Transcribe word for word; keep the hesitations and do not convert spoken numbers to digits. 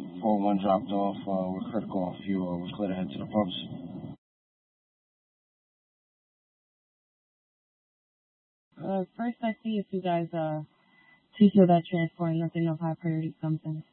four one dropped off. Uh, we're critical. If you uh, we're clear to head to the pubs. Uh, first I see if you guys, uh, T C O that transport and nothing of high priority comes in.